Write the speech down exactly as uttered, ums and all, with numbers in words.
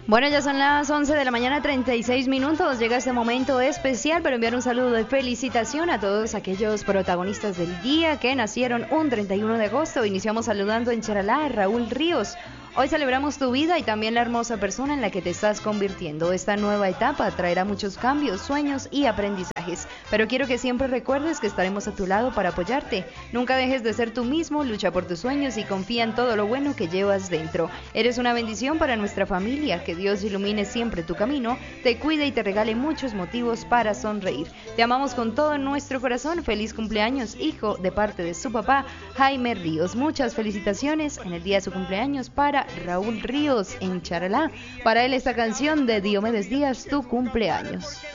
Bueno, ya son las once de la mañana, treinta y seis minutos. Llega este momento especial para enviar un saludo de felicitación a todos aquellos protagonistas del día que nacieron un treinta y uno de agosto. Iniciamos saludando en Charalá a Raúl Ríos. Hoy celebramos tu vida y también la hermosa persona en la que te estás convirtiendo. Esta nueva etapa traerá muchos cambios, sueños y aprendizajes, pero quiero que siempre recuerdes que estaremos a tu lado para apoyarte. Nunca dejes de ser tú mismo, lucha por tus sueños y confía en todo lo bueno que llevas dentro. Eres una bendición para nuestra familia, que Dios ilumine siempre tu camino, te cuide y te regale muchos motivos para sonreír. Te amamos con todo nuestro corazón. Feliz cumpleaños, hijo, de parte de su papá, Jaime Ríos. Muchas felicitaciones en el día de su cumpleaños para Raúl Ríos en Charalá. Para él esta canción de Diomedes Díaz, Tu cumpleaños.